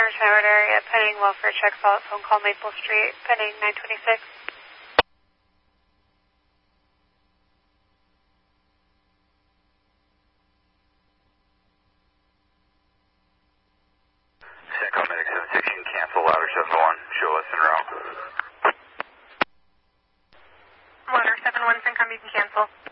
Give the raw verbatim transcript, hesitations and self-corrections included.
Orange Howard area, pending welfare check, follow phone call Maple Street, pending nine twenty-six. Centcom Medic seven sixteen, cancel louder seven one, show us in row. Louder seven one, Centcom, you can cancel.